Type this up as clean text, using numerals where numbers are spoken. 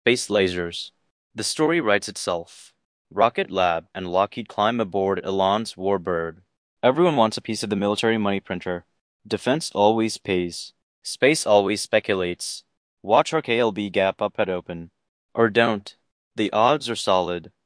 Space lasers. The story writes itself. Rocket Lab and Lockheed climb aboard Elon's Warbird. Everyone wants a piece of the military money printer. Defense always pays. Space always speculates. Watch our KLB gap up at open. Or don't. The odds are solid.